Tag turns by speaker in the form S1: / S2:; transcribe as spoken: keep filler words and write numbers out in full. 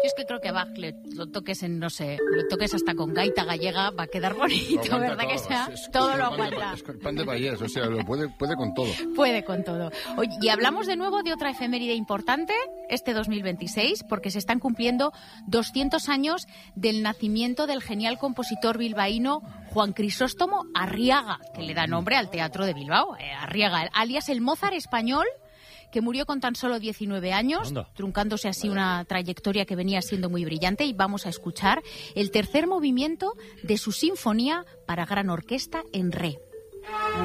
S1: es que creo que Bach le, lo toques en, no sé, lo toques hasta con gaita gallega, va a quedar bonito, ¿verdad?
S2: Todo.
S1: Que sea,
S2: es, es,
S1: todo
S2: es
S1: lo
S2: De,
S1: aguanta.
S2: es pan de payés, o sea, lo puede, puede con todo.
S1: Puede con todo. Oye, y hablamos de nuevo de otra efeméride importante, este dos mil veintiséis, porque se están cumpliendo doscientos años del nacimiento del genial compositor bilbaíno Juan Crisóstomo Arriaga, que le da nombre al Teatro de Bilbao. Eh, Arriaga, alias el Mozart español, que murió con tan solo diecinueve años,
S3: Anda.
S1: truncándose así una trayectoria que venía siendo muy brillante. Y vamos a escuchar el tercer movimiento de su sinfonía para gran orquesta en re.